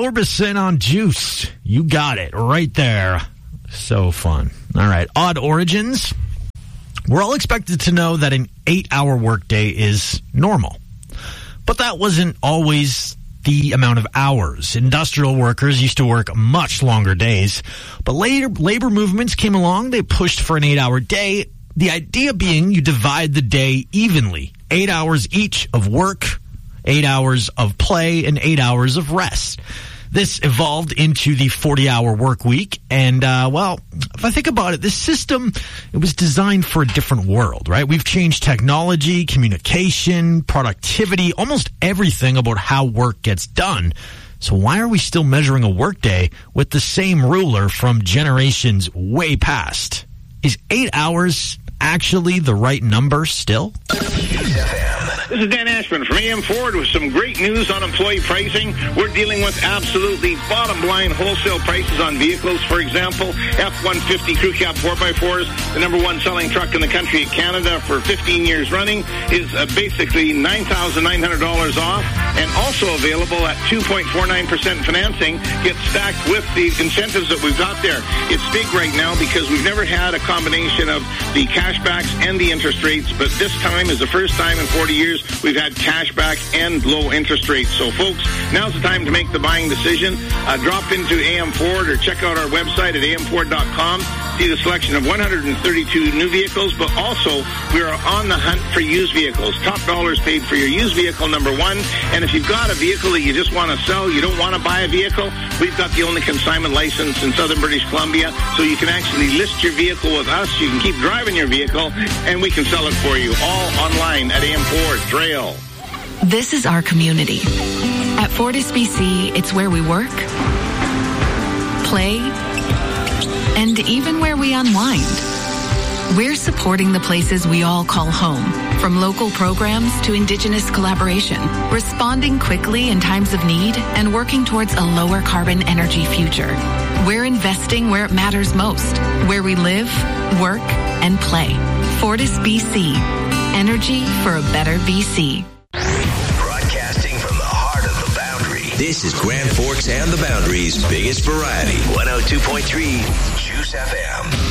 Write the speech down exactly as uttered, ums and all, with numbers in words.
Orbison on Juice. You got it right there. So fun. All right. Odd origins. We're all expected to know that an eight-hour workday is normal. But that wasn't always the amount of hours. Industrial workers used to work much longer days. But later, labor movements came along. They pushed for an eight-hour day. The idea being you divide the day evenly. Eight hours each of work, eight hours of play, and eight hours of rest. This evolved into the forty-hour work week, and, uh, well, if I think about it, this system, it was designed for a different world, right? We've changed technology, communication, productivity, almost everything about how work gets done. So why are we still measuring a workday with the same ruler from generations way past? Is eight hours actually the right number still? This is Dan Ashman from A M Ford with some great news on employee pricing. We're dealing with absolutely bottom-line wholesale prices on vehicles. For example, F one fifty Crew Cab four by fours, the number one selling truck in the country of Canada for fifteen years running, is uh, basically nine thousand nine hundred dollars off, and also available at two point four nine percent financing. Get stacked with the incentives that we've got there. It's big right now because we've never had a combination of the cashbacks and the interest rates, but this time is the first time in forty years we've had cashback and low interest rates. So, folks, now's the time to make the buying decision. Uh, drop into A M Ford or check out our website at a m ford dot com. See the selection of one hundred thirty-two new vehicles, but also we are on the hunt for used vehicles. Top dollars paid for your used vehicle, number one. And if you've got a vehicle that you just want to sell, you don't want to buy a vehicle, we've got the only consignment license in southern British Columbia, so you can actually list your vehicle with us. You can keep driving your vehicle, and we can sell it for you. All online at A M Ford Trail. This is our community. At Fortis B C, it's where we work, play, and even where we unwind. We're supporting the places we all call home, from local programs to Indigenous collaboration, responding quickly in times of need, and working towards a lower carbon energy future. We're investing where it matters most, where we live, work, and play. Fortis B C. Energy for a better B C. Broadcasting from the heart of the Boundary. This is Grand Forks and the Boundary's biggest variety. one oh two point three Juice F M.